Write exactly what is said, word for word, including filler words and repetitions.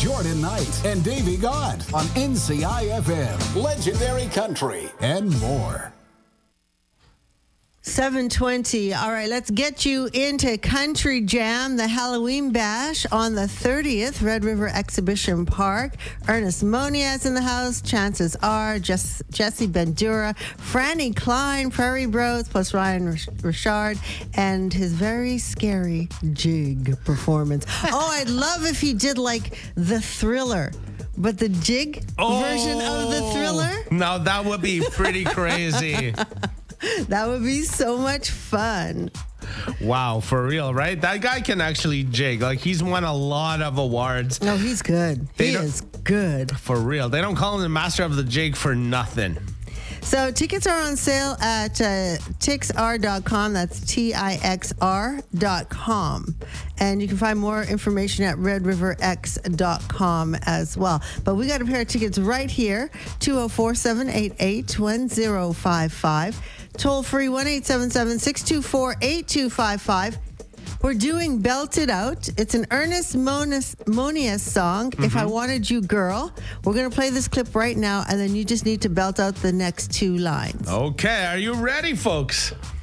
Jordan Knight and Davey God on N C I F M, Legendary Country, and more. seven twenty. All right, let's get you into Country Jam, the Halloween Bash on the thirtieth, Red River Exhibition Park. Ernest Moniaz in the house. Chances are Jess, Jesse Bandura, Franny Klein, Prairie Bros, plus Ryan Richard, and his very scary jig performance. Oh, I'd love if he did like the Thriller. But the jig oh, version of the Thriller? Now that would be pretty crazy. That would be so much fun. Wow, for real, right? That guy can actually jig. Like, he's won a lot of awards. No, he's good. They he is good. For real. They don't call him the master of the jig for nothing. So tickets are on sale at uh, tix r dot com. That's T I X R dot com. And you can find more information at red river x dot com as well. But we got a pair of tickets right here, two oh four, seven eight eight, one oh five five. Toll free, one eight seven seven, six two four, eight two five five. We're doing Belt It Out. It's an Ernest Moniaz, Moniaz song, mm-hmm. If I Wanted You Girl. We're going to play this clip right now, and then you just need to belt out the next two lines. Okay, are you ready, folks?